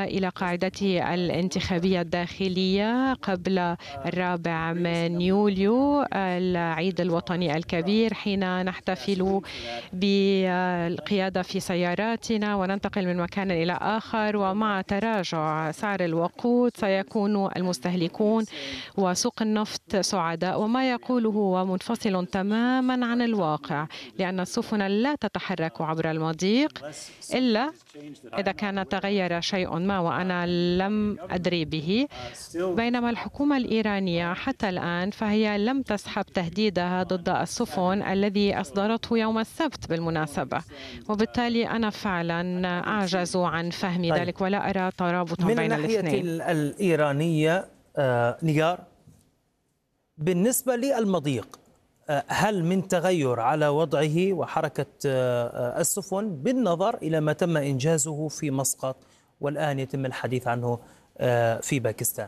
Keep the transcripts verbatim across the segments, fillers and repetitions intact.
إلى قاعدته الانتخابية الداخلية قبل الرابع من يوليو العيد الوطني الكبير، حين نحتفل بالقيادة في سياراتنا وننتقل من مكان إلى آخر. ومع تراجع سعر الوقود سيكون المستهلكون وسوق النفط سعداء، وما يقوله هو منفصل تماما عن الواقع، لأن السفن لا تتحرك عبر المضيق إلا إذا كان تغير شيء ما وأنا لم أدري به. بينما الحكومة الإيرانية حتى الآن فهي لم تسحب تهديدها ضد السفن الذي أصدرته يوم السبت بالمناسبة، وبالتالي أنا فعلا أعجز عن فهم طيب. ذلك ولا أرى ترابطا بين الاثنين. من الناحية الإيرانية آه نيار، بالنسبة للمضيق هل من تغير على وضعه وحركة السفن بالنظر إلى ما تم إنجازه في مسقط والآن يتم الحديث عنه في باكستان؟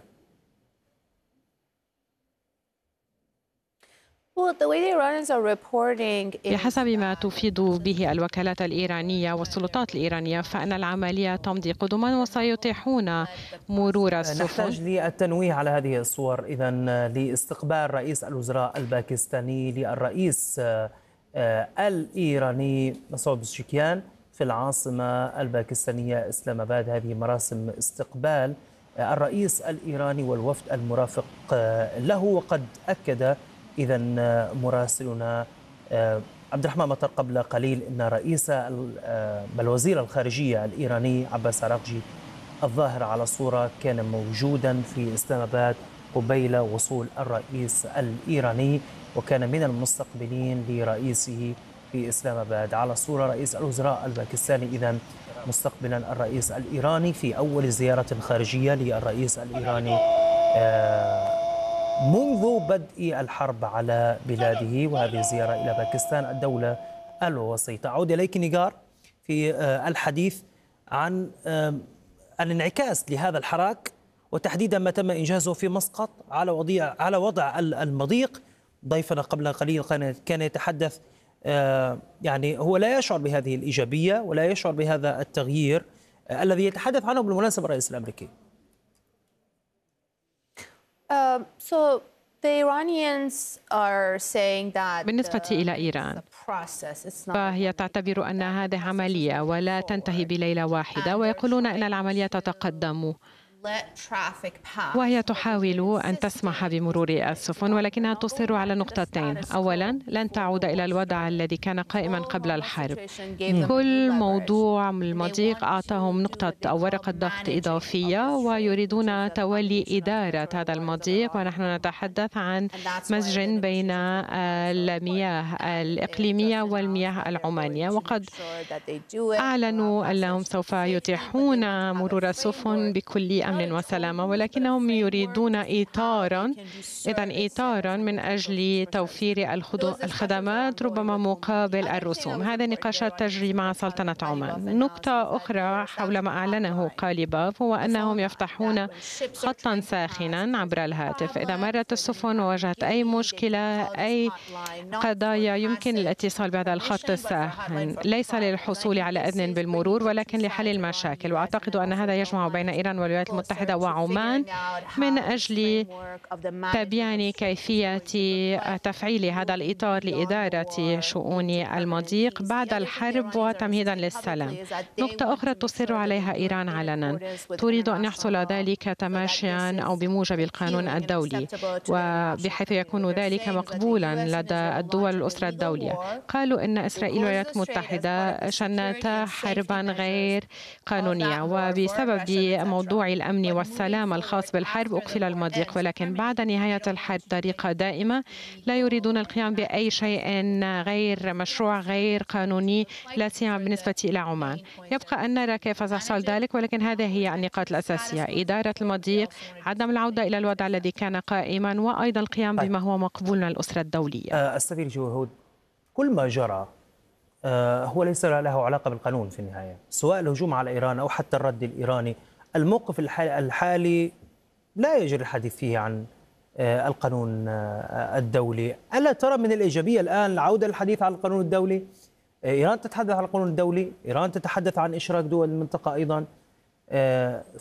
بحسب ما تفيد به الوكالات الإيرانية والسلطات الإيرانية فإن العملية تمضي قدما وسيتيحون مرور السفن. نحتاج للتنويه على هذه الصور إذن لاستقبال رئيس الوزراء الباكستاني للرئيس الإيراني مسعود بزشكيان في العاصمة الباكستانية إسلام آباد. هذه مراسم استقبال الرئيس الإيراني والوفد المرافق له، وقد أكد إذا مراسلنا عبد الرحمن مطر قبل قليل أن رئيس بل وزير الخارجية الإيراني عباس عراقجي الظاهر على الصورة كان موجودا في إسلام آباد قبيل وصول الرئيس الإيراني، وكان من المستقبلين لرئيسه في إسلام آباد. على الصورة رئيس الوزراء الباكستاني إذا مستقبلا الرئيس الإيراني في أول زيارة خارجية للرئيس الإيراني منذ بدء الحرب على بلاده، وهذه الزيارة إلى باكستان الدولة الوسيطة. أعود إليك نيغار في الحديث عن الانعكاس لهذا الحراك وتحديدا ما تم إنجازه في مسقط على وضع على وضع المضيق. ضيفنا قبل قليل كان يتحدث يعني هو لا يشعر بهذه الإيجابية ولا يشعر بهذا التغيير الذي يتحدث عنه بالمناسبة الرئيس الأمريكي. بالنسبة إلى إيران فهي تعتبر أن هذه عملية ولا تنتهي بليلة واحدة، ويقولون أن العملية تتقدم وهي تحاول أن تسمح بمرور السفن، ولكنها تصر على نقطتين. أولا، لن تعود إلى الوضع الذي كان قائما قبل الحرب. كل موضوع المضيق أعطاهم نقطة أو ورقة ضغط إضافية ويريدون تولي إدارة هذا المضيق، ونحن نتحدث عن مزج بين المياه الإقليمية والمياه العمانية، وقد أعلنوا أنهم سوف يتيحون مرور السفن بكل أمن وسلامة، ولكنهم يريدون إطارا إذن إطارا من أجل توفير الخدمات ربما مقابل الرسوم. هذه نقاشات تجري مع سلطنة عمان. نقطة أخرى حول ما أعلنه قاليباف هو أنهم يفتحون خطا ساخنا عبر الهاتف. إذا مرت السفن وواجهت أي مشكلة أي قضايا يمكن الاتصال بهذا الخط الساخن، ليس للحصول على إذن بالمرور ولكن لحل المشاكل. وأعتقد أن هذا يجمع بين إيران والولايات المتحدة وعمان من أجل تبيان كيفية تفعيل هذا الإطار لإدارة شؤون المضيق بعد الحرب وتمهيدا للسلام. نقطة أخرى تصر عليها إيران علنا، تريد أن يحصل ذلك تماشيا أو بموجب القانون الدولي، وبحيث يكون ذلك مقبولا لدى الدول الأسرة الدولية. قالوا إن إسرائيل والولايات المتحدة شنتا حربا غير قانونية، وبسبب موضوع الأمن والسلام الخاص بالحرب أقفل المضيق، ولكن بعد نهاية الحرب طريقة دائمة لا يريدون القيام بأي شيء غير مشروع غير قانوني، لا سيما بالنسبة إلى عمان. يبقى أن نرى كيف سيحصل ذلك، ولكن هذه هي النقاط الأساسية: إدارة المضيق، عدم العودة إلى الوضع الذي كان قائما، وأيضا القيام بما هو مقبول من الأسرة الدولية. السفير جوهود، كل ما جرى هو ليس له علاقة بالقانون في النهاية، سواء الهجوم على إيران أو حتى الرد الإيراني. الموقف الحالي لا يجري الحديث فيه عن القانون الدولي. ألا ترى من الإيجابية الآن العودة للحديث عن القانون الدولي؟ إيران تتحدث عن القانون الدولي، إيران تتحدث عن إشراك دول المنطقة أيضا